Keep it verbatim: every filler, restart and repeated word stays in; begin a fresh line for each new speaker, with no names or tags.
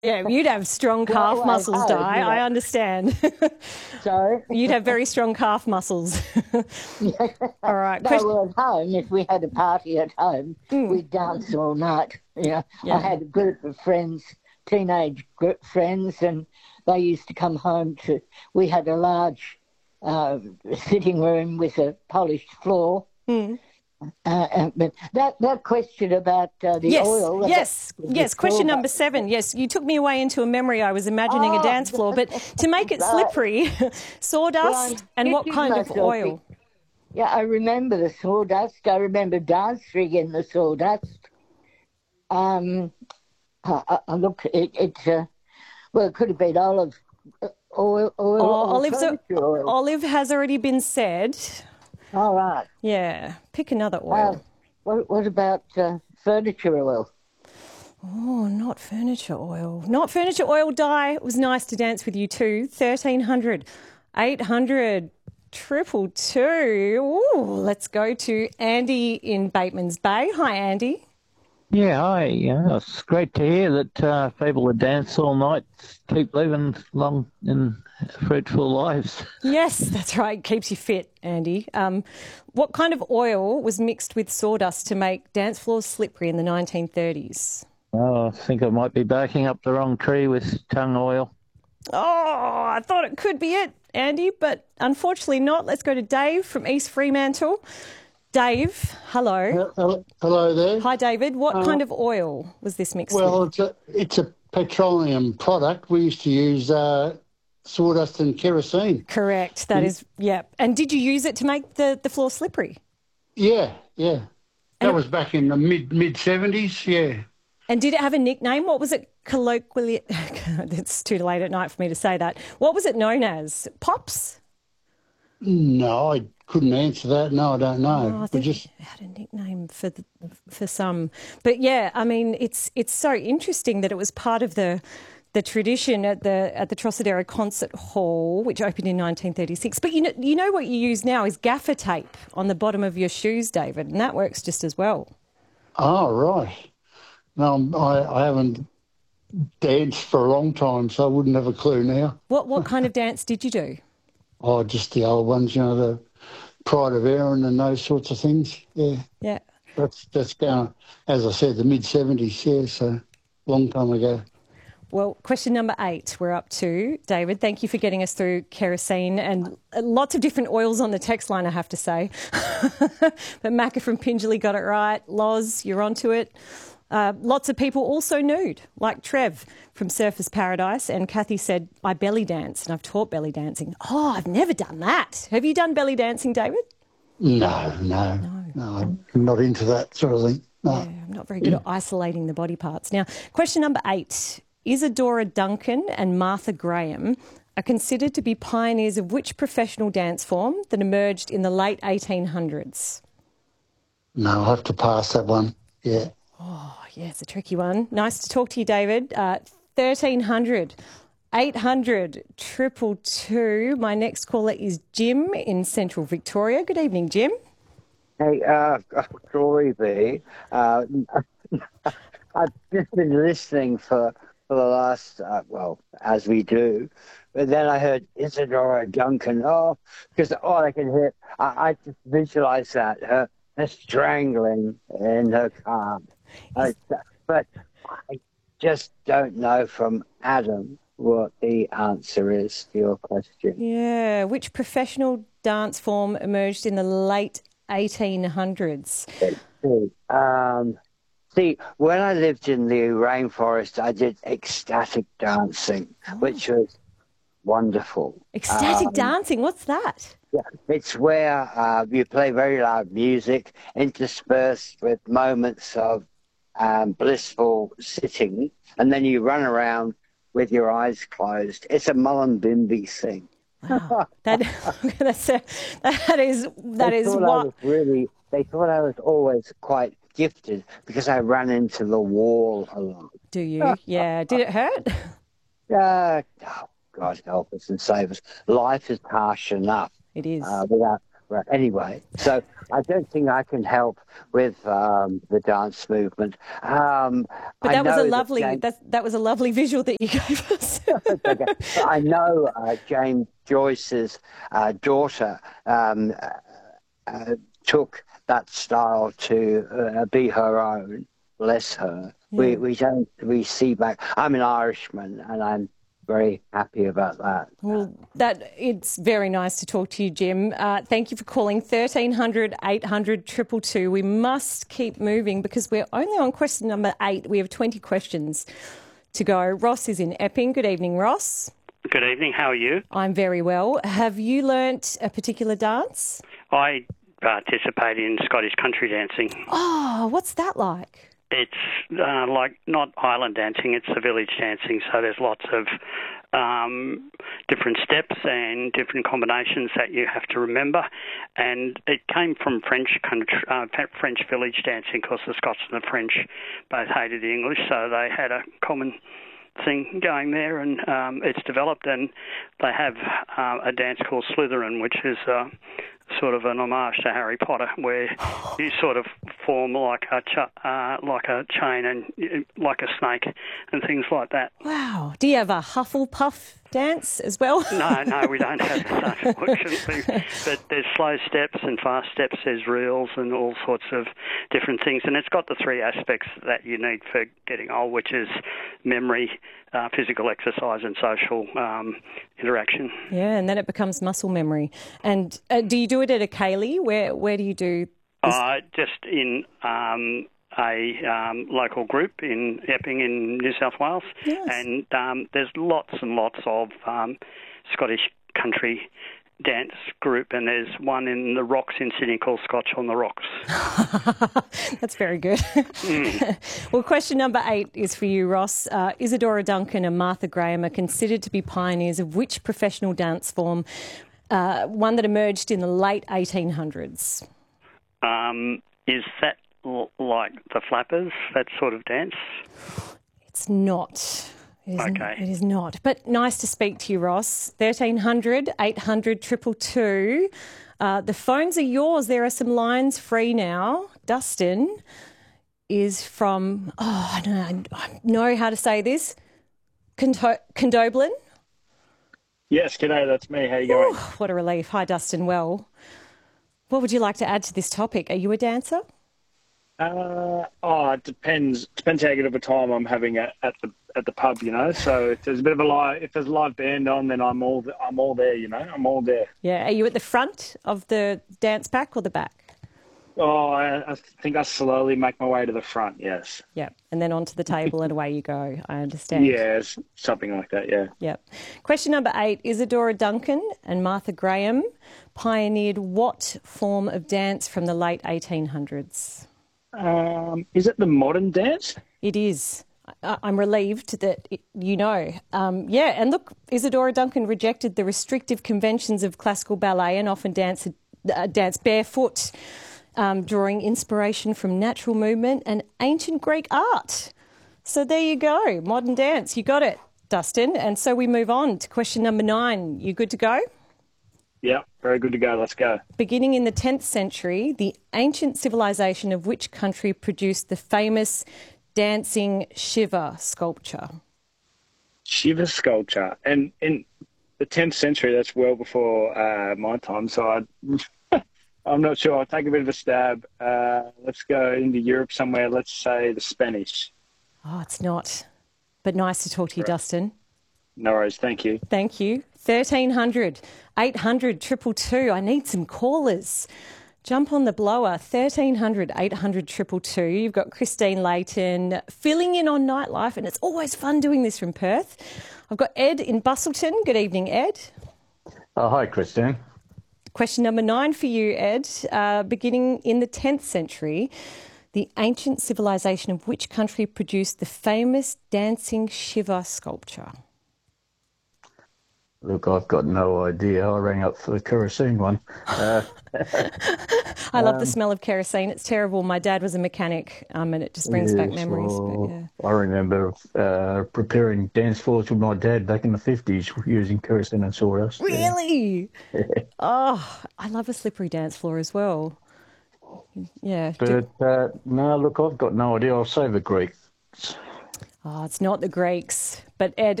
Yeah, you'd have strong calf
Well, I
muscles,
hope,
Di.
yeah.
I understand.
So,
You'd have very strong calf muscles. All right.
no,
Question.
well, at home, if we had a party at home,
Mm,
we'd dance all night. You know, I
yeah.
had a group of friends, teenage group friends, and they used to come home to. We had a large uh, sitting room with a polished floor.
Mm.
Uh, uh, but that that question about uh, the
Yes,
oil, about
yes,
the
yes. Question number
sawdust.
seven. Yes, you took me away into a memory. I was imagining a
Oh,
dance floor, but to make it
right.
slippery,
Well, I'm
sawdust and what
kicking
kind of
myself.
oil?
Yeah, I remember the sawdust. I remember dancing in the sawdust. Um, I, I, look, it, it uh, well, it could have been olive uh, oil,
Oh,
oil or
olives. Are,
furniture oil.
olive has already been said.
All right.
Yeah, pick another
Uh,
oil.
what, what about uh, furniture oil?
Oh, not furniture oil. Not furniture oil, Di. It was nice to dance with you too. thirteen hundred, eight hundred, triple two. Ooh, let's go to Andy in Bateman's Bay. Hi, Andy.
Yeah, hi. Yeah, it's great to hear that uh, people that dance all night keep living long and fruitful lives.
Yes, that's right. Keeps you fit, Andy. Um, what kind of oil was mixed with sawdust to make dance floors slippery in the nineteen thirties?
Oh, I think I might be barking up the wrong tree with tongue oil.
Oh, I thought it could be it, Andy, but unfortunately not. Let's go to Dave from East Fremantle. Dave, hello.
Hello, hello there.
Hi, David. What
Uh,
kind of oil was this mixed
well,
with?
it's a it's a petroleum product. We used to use uh, sawdust and kerosene.
Correct. That is, yeah. And did you use it to make the, the floor slippery?
Yeah, yeah.
And
That
it-
was back in the mid mid seventies. Yeah.
And did it have a nickname? What was it colloquially? It's too late at night for me to say that. What was it known as? Pops?
No, I couldn't answer that. No, I don't know.
Oh, I
we
think
just
it had a nickname for the, for some, but yeah, I mean, it's it's so interesting that it was part of the the tradition at the at the Trocadero Concert Hall, which opened in nineteen thirty-six. But you know, you know what you use now is gaffer tape on the bottom of your shoes, David, and that works just as well.
oh right. No, I I haven't danced for a long time, so I wouldn't have a clue now.
What what kind of dance did you do?
Oh, just the old ones, you know, the Pride of Erin and those sorts of things. Yeah.
Yeah.
That's that's going, as I said, the mid seventies. Yeah, so long time ago.
Well, question number eight we're up to. David, thank you for getting us through kerosene and lots of different oils on the text line, I have to say. But Macca from Pingelly got it right. Loz, you're onto it. Uh, lots of people also nude, like Trev from Surfers Paradise. And Kathy said, I belly dance and I've taught belly dancing. Oh, I've never done that. Have you done belly dancing, David?
No, no, no, no, I'm not into that sort of thing. No.
Yeah, I'm not very good at isolating the body parts. Now, question number eight. Isadora Duncan and Martha Graham are considered to be pioneers of which professional dance form that emerged in the late eighteen hundreds?
No, I'll have to pass that one. Yeah.
Oh, yeah, it's a tricky one. Nice to talk to you, David. Uh, thirteen hundred, eight hundred, triple two. My next caller is Jim in Central Victoria. Good evening, Jim.
Hey, uh, story there. Uh, I've just been listening for, for the last, uh, well, as we do, but then I heard Isadora Duncan. Oh, because all I can hear, I, I just visualise that, her, her strangling in her calm. I, but I just don't know from Adam what the answer is to your question.
Yeah, which professional dance form emerged in the late eighteen hundreds?
Um, see, when I lived in the rainforest, I did ecstatic dancing,
Oh.
which was wonderful.
Ecstatic
Um,
dancing, what's that?
Yeah, it's where uh, you play very loud music interspersed with moments of um, blissful sitting, and then you run around with your eyes closed. It's a Mullumbimby thing.
Wow, that, that's a, that is that
they
is
thought I
what.
was really. They thought I was always quite gifted because I ran into the wall a lot.
Do you? Yeah. Did it hurt?
Uh, oh, God help us and save us. Life is harsh enough
It is.
uh, without But anyway, so I don't think I can help with um, the dance movement. Um,
But
I
that was a
know that
lovely
James-
that's, that was a lovely visual that you gave us.
Okay. But I know uh, James Joyce's uh, daughter um, uh, uh, took that style to uh, be her own. Bless her.
Yeah.
We we don't we see back. I'm an Irishman, and I'm very happy about that.
Well, that it's very nice to talk to you, Jim. Uh, thank you for calling thirteen hundred, eight hundred, two two two. We must keep moving because we're only on question number eight. We have twenty questions to go. Ross is in Epping. Good evening, Ross.
Good evening. How are you?
I'm very well. Have you learnt a particular dance?
I participate in Scottish country dancing.
Oh, what's that like?
It's uh, like not island dancing, it's the village dancing. So there's lots of um, different steps and different combinations that you have to remember. And it came from French country, uh, French village dancing because the Scots and the French both hated the English, so they had a common thing going there, and um, it's developed. And they have uh, a dance called Slytherin, which is uh, sort of an homage to Harry Potter, where you sort of form like a ch- uh, like a chain and uh, like a snake and things like that.
Wow. Do you have a Hufflepuff dance as well?
No, no, we don't have that, unfortunately. But there's slow steps and fast steps, there's reels and all sorts of different things. And it's got the three aspects that you need for getting old, which is memory, uh, physical exercise and social um, interaction.
Yeah, and then it becomes muscle memory. And uh, do you do it at a ceilidh? Where, where do you do this?
Uh, just in... Um, a um, local group in Epping in New South Wales.
Yes.
And um, there's lots and lots of um, Scottish country dance group, and there's one in the Rocks in Sydney called Scotch on the Rocks.
That's very good. Mm. Well, question number eight is for you, Ross. Uh, Isadora Duncan and Martha Graham are considered to be pioneers of which professional dance form, uh, one that emerged in the late eighteen hundreds?
Um, is that like the Flappers, that sort of dance?
It's not. It is,
Okay.
It is not. But nice to speak to you, Ross. thirteen hundred, eight hundred, two two two. Uh, the phones are yours. There are some lines free now. Dustin is from, oh, I don't know, I know how to say this, Condo- Condoblin.
Yes, g'day, that's me. How you going?
Ooh, what a relief. Hi, Dustin. Well, what would you like to add to this topic? Are you a dancer?
Uh, oh, it depends. Depends how good of a time I'm having at, at the at the pub, you know. So if there's a bit of a live, if there's a live band on, then I'm all I'm all there, you know. I'm all there.
Yeah. Are you at the front of the dance pack or the back?
Oh, I, I think I slowly make my way to the front. Yes.
Yeah. And then onto the table and away you go. I understand.
Yes, something like that. Yeah.
Yep. Question number eight. Isadora Duncan and Martha Graham pioneered what form of dance from the late eighteen hundreds?
Um, is it the modern dance?
It is. I- I'm relieved that it, you know. Um, yeah, and look, Isadora Duncan rejected the restrictive conventions of classical ballet and often danced, uh, danced barefoot, um, drawing inspiration from natural movement and ancient Greek art. So there you go, modern dance. You got it, Dustin. And so we move on to question number nine. You good to go?
Yeah, very good to go. Let's go.
Beginning in the tenth century, the ancient civilization of which country produced the famous dancing Shiva sculpture?
Shiva sculpture. And in the tenth century, that's well before uh, my time, so I, I'm not sure. I'll take a bit of a stab. Uh, let's go into Europe somewhere. Let's say the Spanish.
Oh, it's not. But nice to talk to you, Dustin.
No worries. Thank you.
Thank you. thirteen hundred, eight hundred, two two two. I need some callers. Jump on the blower, thirteen hundred, eight hundred, two two two. You've got Christine Layton filling in on nightlife, and it's always fun doing this from Perth. I've got Ed in Bustleton. Good evening, Ed.
Oh, hi, Christine.
Question number nine for you, Ed. Uh, beginning in the tenth century, the ancient civilization of which country produced the famous dancing Shiva sculpture?
Look, I've got no idea. I rang up for the kerosene one. Uh,
I love
um,
the smell of kerosene. It's terrible. My dad was a mechanic, um, and it just brings back
yes,
memories.
well,
But yeah.
I remember uh, preparing dance floors with my dad back in the fifties using kerosene and sawdust.
Really? Oh, I love a slippery dance floor as well. Yeah. Do-
But uh, no, look, I've got no idea. I'll say the Greeks.
oh, it's not the Greeks. But Ed,